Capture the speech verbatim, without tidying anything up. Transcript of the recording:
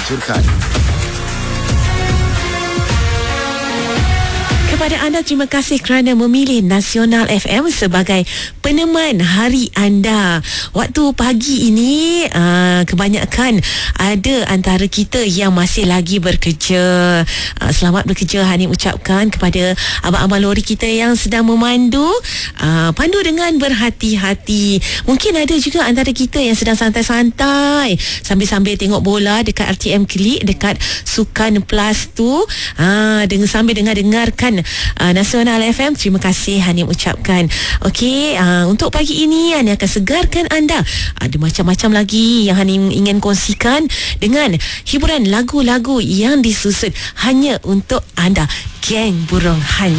diluncurkan. Kepada anda, terima kasih kerana memilih Nasional F M sebagai peneman hari anda. Waktu pagi ini uh, kebanyakan ada antara kita yang masih lagi bekerja. Uh, selamat bekerja Hanim ucapkan kepada abang-abang lori kita yang sedang memandu. Uh, pandu dengan berhati-hati. Mungkin ada juga antara kita yang sedang santai-santai sambil-sambil tengok bola dekat R T M Klik, dekat Sukan Plus tu. Uh, dengan sambil dengar-dengarkan Uh, Nasional F M. Terima kasih Hanim ucapkan. Okey, uh, untuk pagi ini Hanim akan segarkan anda. Ada macam-macam lagi yang Hanim ingin kongsikan dengan hiburan lagu-lagu yang disusun hanya untuk anda, geng Burung Han.